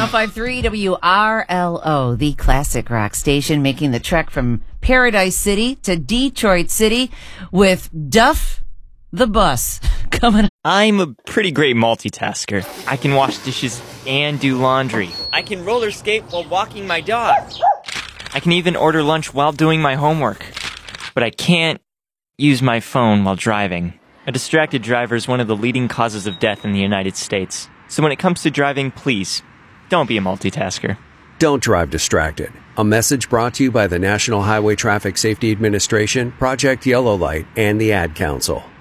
105.3 WRLO, the classic rock station, making the trek from Paradise City to Detroit City with Duff the Bus coming up. I'm a pretty great multitasker. I can wash dishes and do laundry. I can roller skate while walking my dog. I can even order lunch while doing my homework. But I can't use my phone while driving. A distracted driver is one of the leading causes of death in the United States. So when it comes to driving, please, don't be a multitasker. Don't drive distracted. A message brought to you by the National Highway Traffic Safety Administration, Project Yellow Light, and the Ad Council.